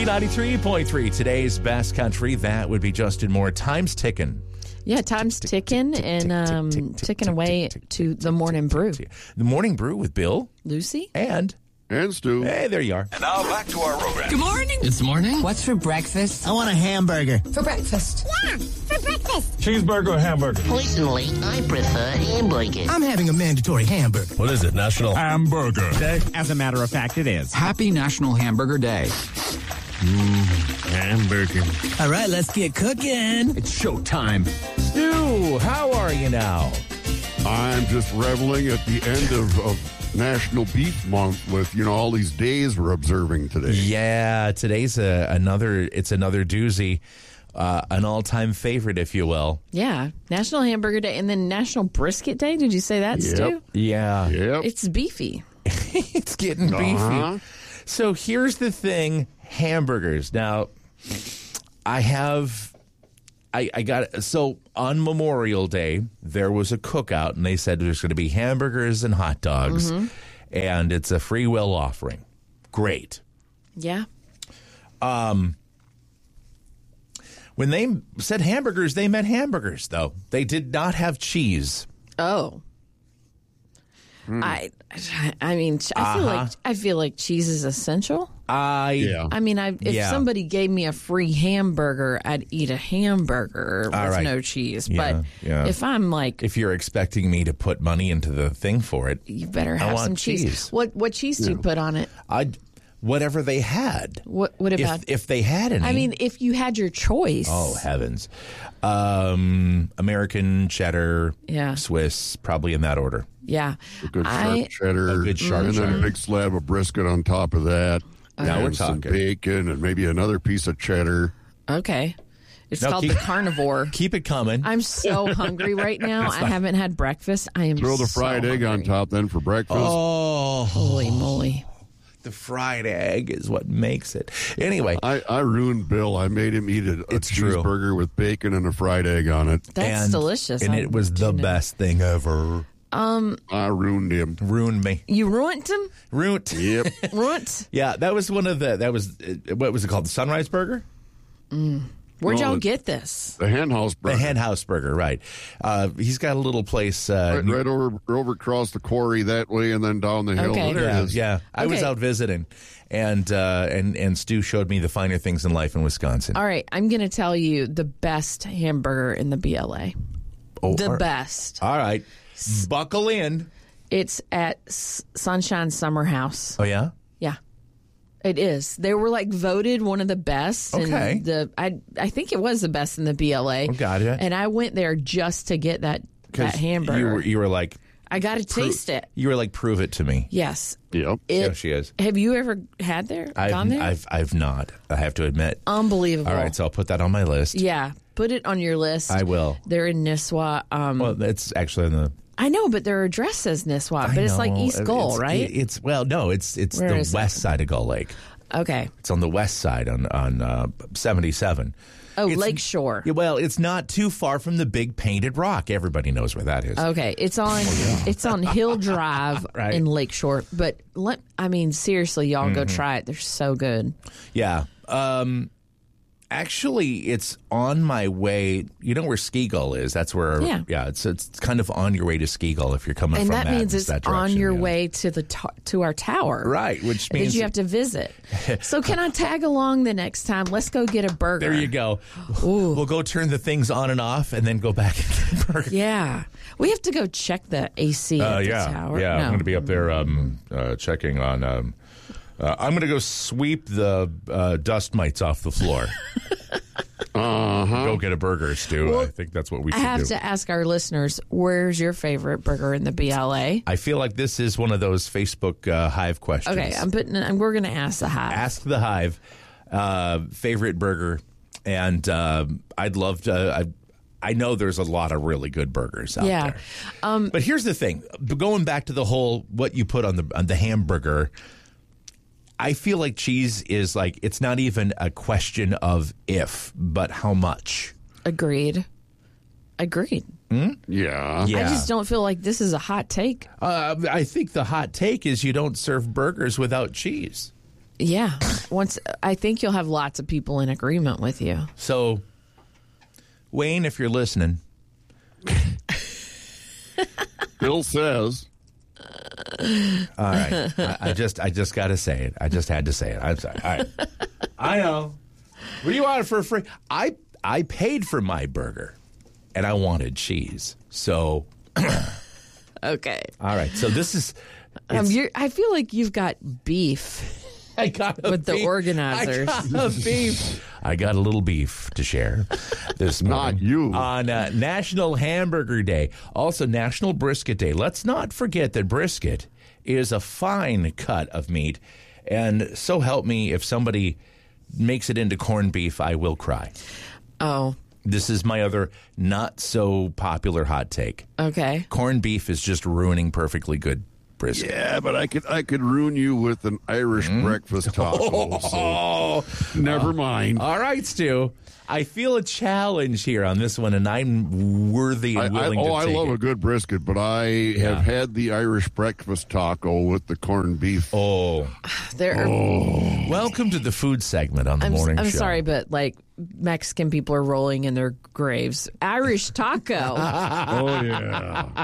B93.3, today's best country. That would be Justin Moore. Time's ticking. Yeah, time's ticking and ticking away to the Morning Brew. The Morning Brew with Bill, Lucy, and Stu. Hey, there you are. And now back to our program. Good morning. It's morning. What's for breakfast? I want a hamburger. For breakfast. Yeah, for breakfast. Cheeseburger or hamburger? Personally, I prefer hamburger. I'm having a mandatory hamburger. What is it, National Hamburger Day? As a matter of fact, it is. Happy National Hamburger Day. Hamburger. All right, let's get cooking. It's showtime. Stu, how are you now? I'm just reveling at the end of National Beef Month with, all these days we're observing today. Yeah, today's another doozy. An all-time favorite, if you will. Yeah, National Hamburger Day and then National Brisket Day. Did you say that, Stu? Yeah. Yep. It's beefy. It's getting beefy. So here's the thing, hamburgers. Now, so on Memorial Day, there was a cookout, and they said there's going to be hamburgers and hot dogs, and it's a free will offering. Great. Yeah. When they said hamburgers, they meant hamburgers, though. They did not have cheese. Oh. I feel like cheese is essential. If somebody gave me a free hamburger, I'd eat a hamburger with no cheese. Yeah, but if I'm like, if you're expecting me to put money into the thing for it, you better have some cheese. What cheese do you put on it? Whatever they had. What about if they had any? I mean, if you had your choice. Oh heavens! American, cheddar, Swiss, probably in that order. Yeah, a good sharp cheddar, a good sharp and cheddar. then a big slab of brisket on top of that. Now we're and some talking. bacon and maybe another piece of cheddar. Okay. It's called the carnivore. Keep it coming. I'm so hungry right now. I haven't had breakfast. I am Throw the fried egg on top then for breakfast. Oh, holy moly. The fried egg is what makes it. Anyway. I ruined Bill. I made him eat a cheeseburger with bacon and a fried egg on it. That's delicious. And it was the best thing ever. I ruined him. Ruined me. You ruined him? Ruined. Yep. Ruined? Yeah, that was what was it called? The Sunrise Burger? Where'd y'all get this? The Hen House Burger. The Hen House Burger, right. He's got a little place. Right over across the quarry that way and then down the hill. Okay. There it is. Yeah. I was out visiting, and Stu showed me the finer things in life in Wisconsin. All right, I'm going to tell you the best hamburger in the BLA. Best. All right. Buckle in. It's at Sunshine Summer House. Oh, yeah? Yeah. It is. They were voted one of the best. Okay. And I think it was the best in the BLA. Oh, gotcha. And I went there just to get that hamburger. You were like, I got to taste it. You were like, prove it to me. Yes. Yep. Yeah, she is. Have you ever had there? Gone there? I've not. I have to admit. Unbelievable. All right, so I'll put that on my list. Yeah. Put it on your list. I will. They're in Nisswa. Well, that's actually in the... I know, but their address says Nisswa, but it's like East Gull, right? It's the west side of Gull Lake. Okay. It's on the west side on 77. Oh, Lakeshore. Well, it's not too far from the Big Painted Rock. Everybody knows where that is. Okay, it's on Hill Drive Right. in Lakeshore. But seriously, y'all go try it. They're so good. Yeah. Actually, it's on my way. You know where Ski Gull is? That's where. Yeah. It's kind of on your way to Ski Gull if you're coming And from that means it's that on direction, your way to our tower. Right, which means that you have to visit. So can I tag along the next time? Let's go get a burger. There you go. Ooh. We'll go turn the things on and off and then go back and get a burger. Yeah. We have to go check the AC at the tower. Yeah, I'm going to be up there checking on... I'm going to go sweep the dust mites off the floor. Go get a burger, Stu. Well, I think that's what we should do. I have to ask our listeners, where's your favorite burger in the BLA? I feel like this is one of those Facebook Hive questions. Okay, we're going to ask the Hive. Ask the Hive favorite burger, and I'd love to. I know there's a lot of really good burgers out there. But here's the thing: going back to the whole what you put on the hamburger. I feel like cheese is it's not even a question of if, but how much. Agreed. Yeah. I just don't feel like this is a hot take. I think the hot take is you don't serve burgers without cheese. Yeah. I think you'll have lots of people in agreement with you. So, Wayne, if you're listening, Bill says. All right. I just got to say it. I just had to say it. I'm sorry. All right. I know. What do you want for free? I paid for my burger, and I wanted cheese. So. Okay. All right. So this is. I feel like you've got beef. I got with the organizers. I got beef. I got a little beef to share this morning. Not you. On National Hamburger Day. Also National Brisket Day. Let's not forget that brisket is a fine cut of meat. And so help me, if somebody makes it into corned beef, I will cry. Oh. This is my other not so popular hot take. Okay. Corned beef is just ruining perfectly good brisket. Yeah, but I could ruin you with an Irish breakfast taco. So never mind. All right, Stu. I feel a challenge here on this one, and I'm worthy and willing to take it. I love a good brisket, but I have had the Irish breakfast taco with the corned beef. Welcome to the food segment on the morning show. I'm sorry, but Mexican people are rolling in their graves. Irish taco. Oh, yeah.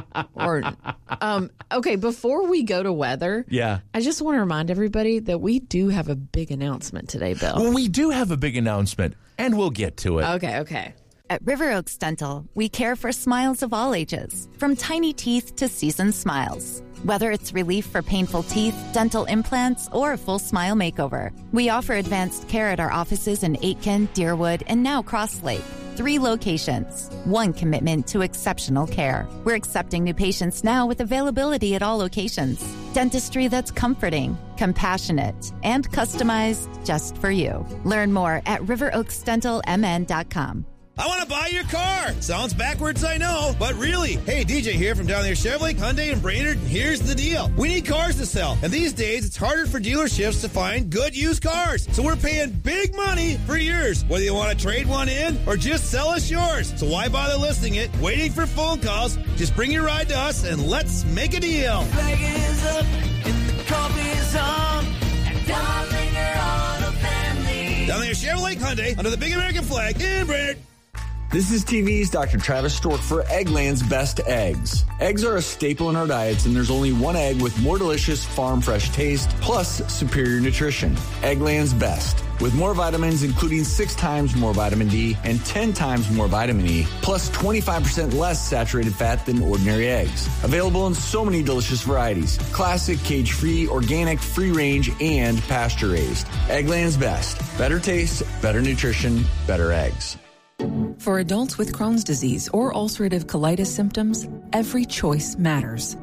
Okay, before we go to weather, I just want to remind everybody that we do have a big announcement today, Bill. Well, we do have a big announcement, and we'll get to it. Okay. At River Oaks Dental, we care for smiles of all ages, from tiny teeth to seasoned smiles. Whether it's relief for painful teeth, dental implants, or a full smile makeover, we offer advanced care at our offices in Aitkin, Deerwood, and now Cross Lake. 3 locations, 1 commitment to exceptional care. We're accepting new patients now with availability at all locations. Dentistry that's comforting, compassionate, and customized just for you. Learn more at riveroaksdentalmn.com. I want to buy your car. Sounds backwards, I know, but really. Hey, DJ here from down there, Chevrolet, Hyundai, and Brainerd, and here's the deal. We need cars to sell, and these days it's harder for dealerships to find good used cars. So we're paying big money for yours, whether you want to trade one in or just sell us yours. So why bother listing it, waiting for phone calls? Just bring your ride to us, and let's make a deal. Flag is up, and the coffee is on, and Darlinger Auto Family. Down there, Chevrolet, Hyundai, under the big American flag in Brainerd. This is TV's Dr. Travis Stork for Eggland's Best Eggs. Eggs are a staple in our diets, and there's only one egg with more delicious farm fresh taste, plus superior nutrition. Eggland's Best. With more vitamins, including 6 times more vitamin D and 10 times more vitamin E, plus 25% less saturated fat than ordinary eggs. Available in so many delicious varieties. Classic, cage-free, organic, free-range, and pasture-raised. Eggland's Best. Better taste, better nutrition, better eggs. For adults with Crohn's disease or ulcerative colitis symptoms, every choice matters.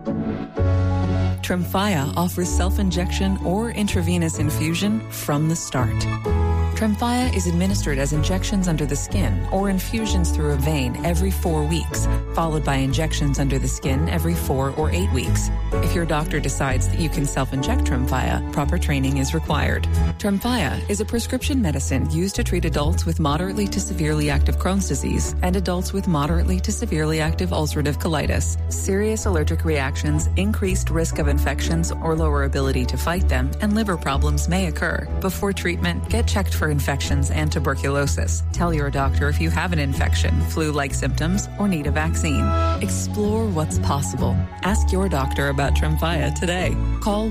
Tremfya offers self-injection or intravenous infusion from the start. Tremfya is administered as injections under the skin or infusions through a vein every 4 weeks, followed by injections under the skin every 4 or 8 weeks. If your doctor decides that you can self-inject Tremfya, proper training is required. Tremfya is a prescription medicine used to treat adults with moderately to severely active Crohn's disease and adults with moderately to severely active ulcerative colitis. Serious allergic reactions, increased risk of infections or lower ability to fight them, and liver problems may occur. Before treatment, get checked for infections and tuberculosis. Tell your doctor if you have an infection, flu-like symptoms, or need a vaccine. Explore what's possible. Ask your doctor about Tremfya today. Call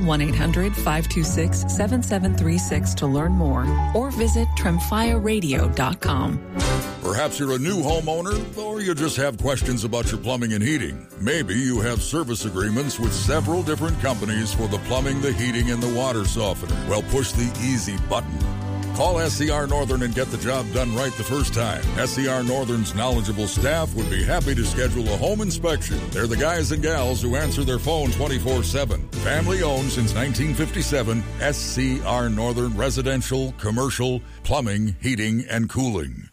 1-800-526-7736 to learn more or visit tremfyaradio.com. Perhaps you're a new homeowner or you just have questions about your plumbing and heating. Maybe you have service agreements with several different companies for the plumbing, the heating, and the water softener. Well, push the easy button. Call SCR Northern and get the job done right the first time. SCR Northern's knowledgeable staff would be happy to schedule a home inspection. They're the guys and gals who answer their phone 24/7. Family owned since 1957, SCR Northern Residential, Commercial, Plumbing, Heating, and Cooling.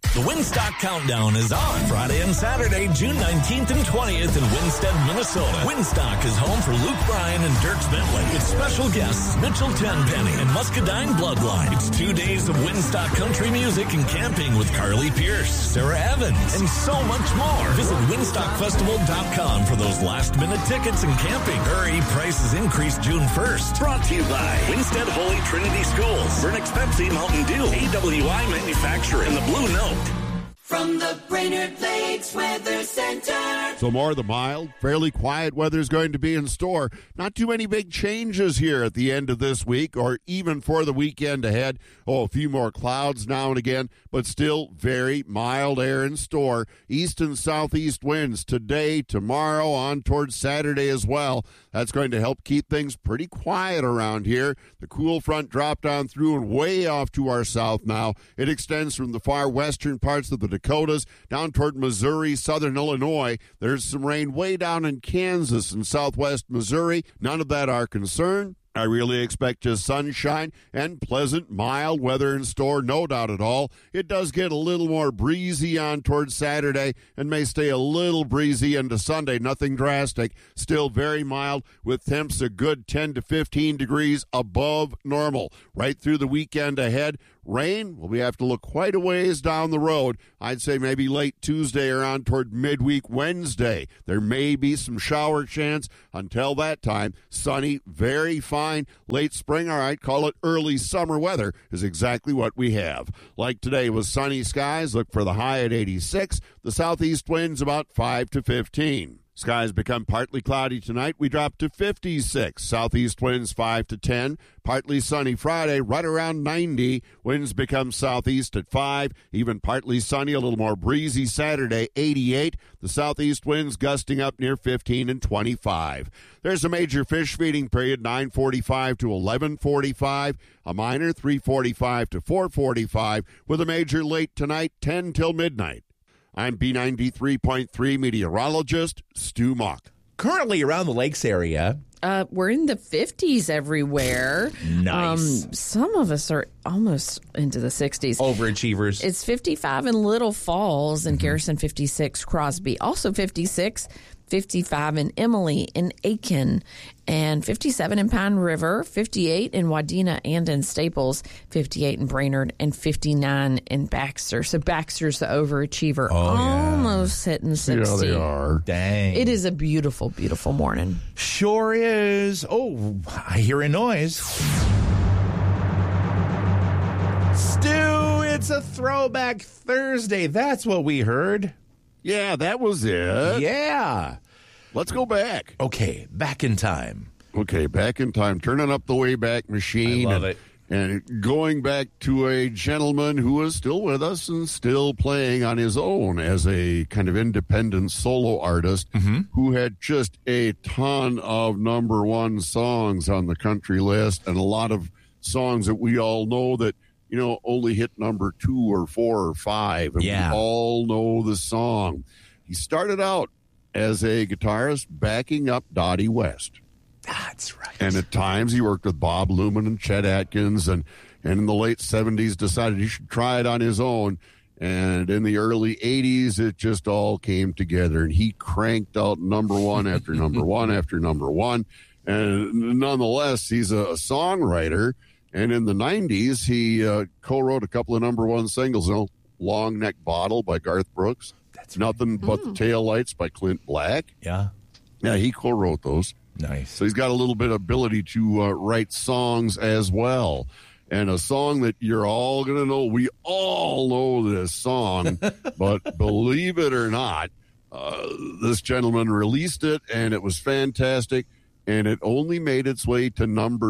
The Winstock Countdown is on Friday and Saturday, June 19th and 20th in Winstead, Minnesota. Winstock is home for Luke Bryan and Dierks Bentley. It's special guests Mitchell Tenpenny and Muscadine Bloodline. It's 2 days of Winstock country music and camping with Carly Pierce, Sarah Evans, and so much more. Visit WinstockFestival.com for those last-minute tickets and camping. Hurry, prices increase June 1st. Brought to you by Winstead Holy Trinity Schools, Burnix Pepsi, Mountain Dew, AWI Manufacturing, and the Blue Note. From the Brainerd Lakes Weather Center. So more of the mild, fairly quiet weather is going to be in store. Not too many big changes here at the end of this week or even for the weekend ahead. Oh, a few more clouds now and again, but still very mild air in store. East and southeast winds today, tomorrow, on towards Saturday as well. That's going to help keep things pretty quiet around here. The cool front dropped on through and way off to our south now. It extends from the far western parts of the Dakotas down toward Missouri, southern Illinois. There's some rain way down in Kansas and southwest Missouri. None of that our concern. I really expect just sunshine and pleasant, mild weather in store, no doubt at all. It does get a little more breezy on towards Saturday and may stay a little breezy into Sunday. Nothing drastic. Still very mild with temps a good 10 to 15 degrees above normal. Right through the weekend ahead. Rain, well, we have to look quite a ways down the road. I'd say maybe late Tuesday or on toward midweek Wednesday. There may be some shower chance. Until that time, sunny, very fine. Late spring, all right, call it early summer weather is exactly what we have. Like today with sunny skies, look for the high at 86. The southeast winds about 5 to 15. Skies become partly cloudy tonight. We drop to 56. Southeast winds 5 to 10. Partly sunny Friday, right around 90. Winds become southeast at 5. Even partly sunny, a little more breezy Saturday, 88. The southeast winds gusting up near 15 and 25. There's a major fish feeding period, 9:45 to 11:45. A minor, 3:45 to 4:45. With a major late tonight, 10 till midnight. I'm B93.3 meteorologist Stu Mock. Currently around the lakes area, we're in the 50s everywhere. Nice. Some of us are almost into the 60s. Overachievers. It's 55 in Little Falls and Garrison 56, Crosby. Also 56, 55 in Emily and Aiken, and 57 in Pine River, 58 in Wadena and in Staples, 58 in Brainerd, and 59 in Baxter. So Baxter's the overachiever. Almost hitting 60. Yeah, they are. Dang. It is a beautiful, beautiful morning. Sure is. Oh, I hear a noise. Stu, it's a throwback Thursday. That's what we heard. Yeah, that was it. Yeah. Let's go back. Okay, back in time. Okay, back in time. Turning up the Wayback Machine. I love it. And going back to a gentleman who is still with us and still playing on his own as a kind of independent solo artist who had just a ton of number one songs on the country list and a lot of songs that we all know that, you know, only hit number 2 or 4 or 5. And we all know the song. He started out as a guitarist backing up Dottie West. That's right. And at times he worked with Bob Luman and Chet Atkins, and in the late 70s decided he should try it on his own. And in the early 80s, it just all came together, and he cranked out number one after number one after number one. And nonetheless, he's a songwriter. And in the 90s, he co-wrote a couple of number one singles, you know, Long Neck Bottle by Garth Brooks. That's Nothing But the Taillights by Clint Black. Yeah. Yeah, he co-wrote those. Nice. So he's got a little bit of ability to write songs as well. And a song that you're all going to know. We all know this song, but believe it or not, this gentleman released it, and it was fantastic, and it only made its way to number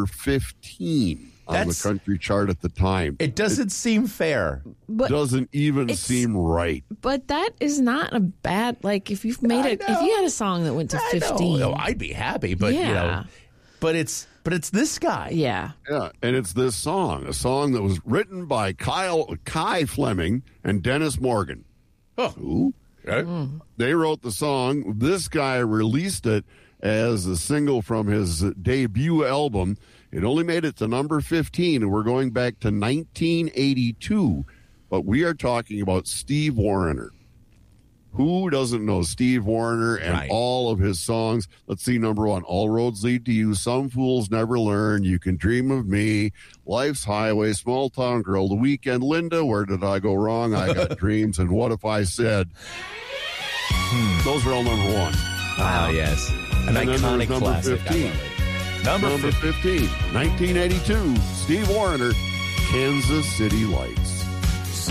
15 on the country chart at the time. It doesn't seem fair. But doesn't even seem right. But that is not a bad, like, if you've made it, if you had a song that went to 15. No, I'd be happy, but, you know, but it's this guy. Yeah. Yeah, and it's this song, a song that was written by Kai Fleming and Dennis Morgan. Oh. Who? They wrote the song. This guy released it as a single from his debut album. It only made it to number 15, and we're going back to 1982. but we are talking about Steve Wariner. Who doesn't know Steve Wariner and all of his songs? Let's see, number one, All Roads Lead to You, Some Fools Never Learn, You Can Dream of Me, Life's Highway, Small Town Girl, The Weekend, Linda, Where Did I Go Wrong, I Got Dreams, and What If I Said? Those are all number one. Wow, yes. An iconic number classic. 15. Number 15, 1982, Steve Wariner, Kansas City Lights.